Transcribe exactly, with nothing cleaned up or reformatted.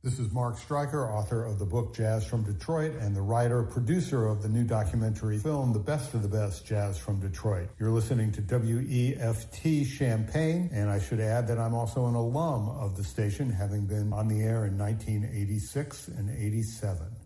This is Mark Stryker, author of the book Jazz from Detroit and the writer, producer of the new documentary film, The Best of the Best, Jazz from Detroit. You're listening to W E F T Champaign, and I should add that I'm also an alum of the station, having been on the air in nineteen eighty-six and eighty-seven.